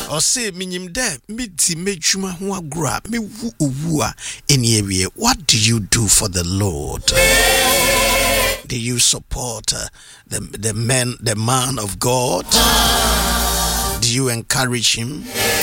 Or say, minim de, miti mejuma hua gra, me wu uwua any area. What do you do for the Lord? Do you support the man of God? Do you encourage him?